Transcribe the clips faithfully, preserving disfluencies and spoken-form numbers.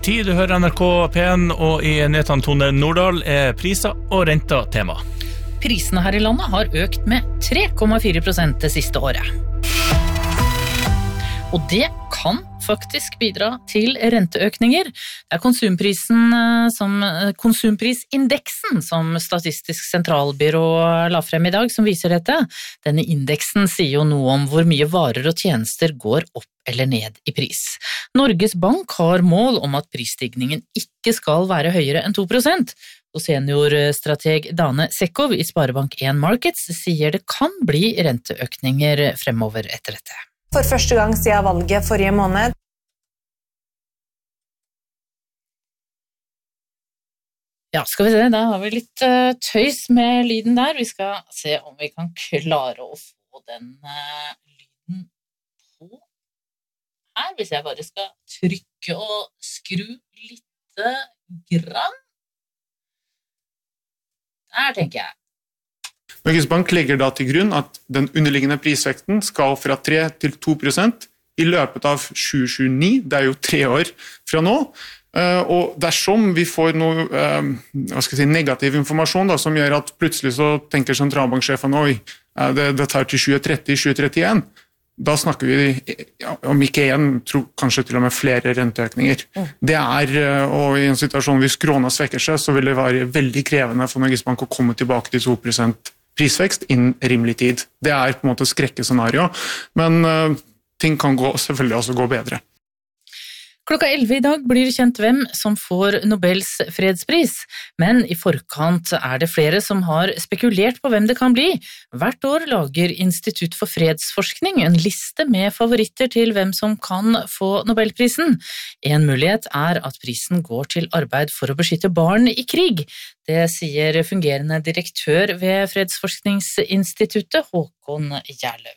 Tid du hører N R K P en, og i Netan Tone Nordahl er priser og renter tema. Prisene her i landet har økt med tre komma fire prosent det siste året. Og det kan faktisk bidra til renteøkninger. Det er konsumprisen som, konsumprisindeksen som Statistisk sentralbyrå la frem i dag som viser dette. Denne indeksen sier jo noe om hvor mye varer og tjenester går opp eller ned i pris. Norges Bank har mål om at prisstigningen ikke skal være høyere enn to prosent. Og seniorstrateg Dane Sekov i Sparebank en Markets sier det kan bli renteøkninger fremover etter dette. For første gang siden valget forrige måned. Ja, skal vi se, da har vi litt uh, tøys med lyden der. Vi skal se om vi kan klare å få den uh, lyden på her. Hvis jeg bare skal trykke og skru litt grann. Der tenker jeg. Norges Bank legger da til grunn at den underliggende prisveksten skal fra tre til to prosent i løpet av tjue tjueni, det er jo tre år fra nå, og dersom vi får noe hva skal jeg si, negativ informasjon da, som gjør at plutselig så tenker sentralbanksjefen oi, det, det tar til tjue tretti, tjue trettien, da snakker vi om ikke en, tror kanskje til og med flere renteøkninger. Det er, og i en situasjon hvis krona svekker seg, så vil det være veldig krevende for Norges Bank å komme tilbake til to prosent prisvekst innen rimelig tid. Det er på en måte skrekkescenario, men uh, ting kan gå, selvfølgelig også gå bedre. Klokka elleve i dag blir det kjent hvem som får Nobels fredspris, men i forkant er det flere som har spekulert på hvem det kan bli. Hvert år lager Institutt for fredsforskning en liste med favoritter til hvem som kan få Nobelprisen. En mulighet er at prisen går til arbeid for å beskytte barn i krig. Det sier fungerende direktør ved Fredsforskningsinstituttet, Håkon Gjerløv.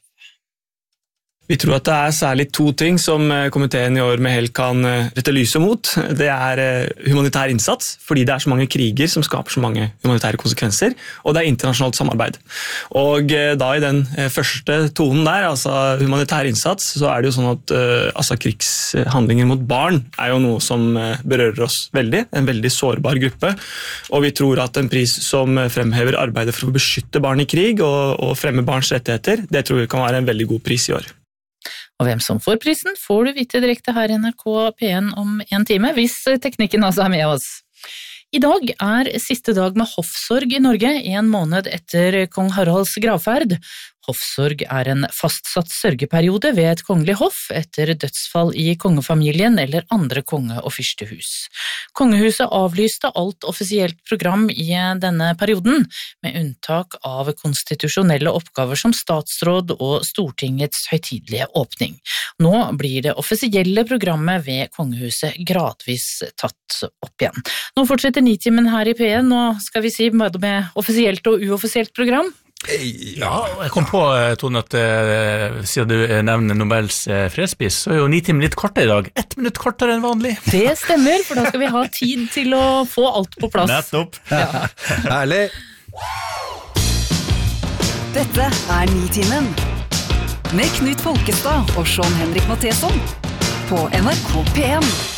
Vi tror at det er særlig to ting som komiteen i år med hell kan rette lyset mot. Det er humanitær innsats, fordi det er så mange kriger som skaper så mange humanitære konsekvenser, og det er internasjonalt samarbeid. Og da i den første tonen der, altså humanitær innsats, så er det jo sånn at altså, krigshandlinger mot barn er jo noe som berører oss veldig, en veldig sårbar gruppe, og vi tror at en pris som fremhever arbeidet for å beskytte barn i krig og, og fremme barns rettigheter, det tror vi kan være en veldig god pris i år. Og hvem som får prisen får du vite direkte her i N R K P en om en time, hvis teknikken altså er med oss. I dag er siste dag med hoffsorg i Norge, en måned etter kong Haralds gravferd. Hoffsorg er en fastsatt sørgeperiode ved et kongelig hoff etter dødsfall i kongefamilien eller andre konge- og fyrstehus. Kongehuset avlyste alt offisielt program i denne perioden, med unntak av konstitusjonelle oppgaver som statsråd og Stortingets høytidelige åpning. Nå blir det offisielle programmet ved kongehuset gradvis tatt opp igjen. Nå fortsetter Nitimen her i P en, og skal vi si både med offisielt og uoffisielt program? Ja, jeg kom på, Tone, at uh, siden du nevner Nobels uh, fredspris, så er jo Nitimen litt kortere i dag. Ett minutt kortere enn vanlig. Det stemmer, for da skal vi ha tid til å få alt på plass. Nettopp. Ja. Herlig. Dette er Nitimen med Knut Folkestad og Sean Henrik Matheson på N R K P en.